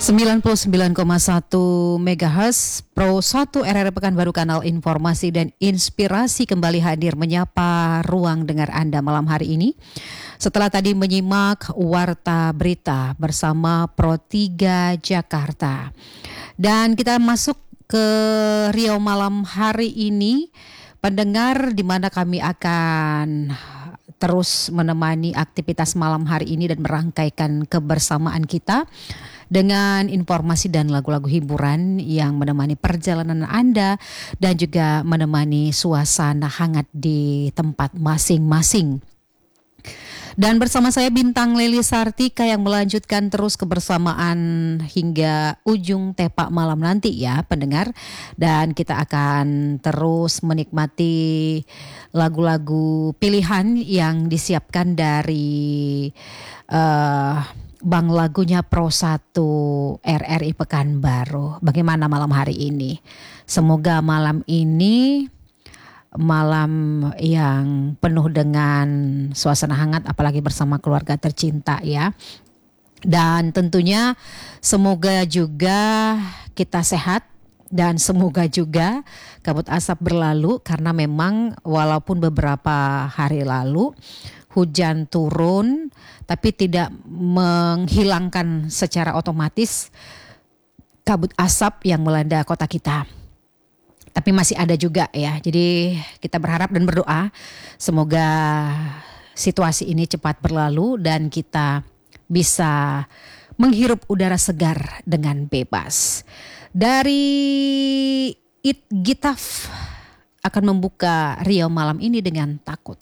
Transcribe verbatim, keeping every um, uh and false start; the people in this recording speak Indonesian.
sembilan puluh sembilan koma satu megahertz Pro satu R R Pekanbaru, kanal informasi dan inspirasi, kembali hadir menyapa ruang dengar Anda malam hari ini. Setelah tadi menyimak Warta Berita bersama Pro tiga Jakarta. Dan kita masuk ke Riau malam hari ini, pendengar, di mana kami akan terus menemani aktivitas malam hari ini dan merangkaikan kebersamaan kita dengan informasi dan lagu-lagu hiburan yang menemani perjalanan Anda dan juga menemani suasana hangat di tempat masing-masing. Dan bersama saya Bintang Leli Sartika yang melanjutkan terus kebersamaan hingga ujung tepak malam nanti ya pendengar. Dan kita akan terus menikmati lagu-lagu pilihan yang disiapkan dari uh, Bang Lagunya Pro satu R R I Pekanbaru. Bagaimana malam hari ini? Semoga malam ini malam yang penuh dengan suasana hangat, apalagi bersama keluarga tercinta ya. Dan tentunya semoga juga kita sehat dan semoga juga kabut asap berlalu, karena memang walaupun beberapa hari lalu hujan turun tapi tidak menghilangkan secara otomatis kabut asap yang melanda kota kita. Tapi masih ada juga ya. Jadi kita berharap dan berdoa semoga situasi ini cepat berlalu dan kita bisa menghirup udara segar dengan bebas. Dari It Gitaf akan membuka Riau malam ini dengan Takut.